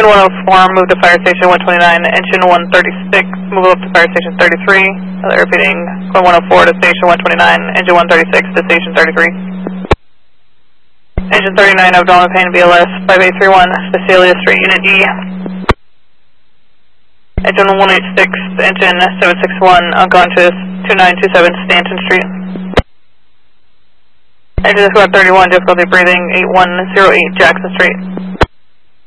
Engine 104, move to fire station 129. Engine 136, move up to fire station 33. Repeating, from 104 to station 129. Engine 136 to station 33. Engine 39, Abdominal Pain, BLS 5831, Cecilia Street, Unit E. Engine 186, engine 761, unconscious, 2927 Stanton Street. Engine Squad 31, difficulty breathing, 8108 Jackson Street.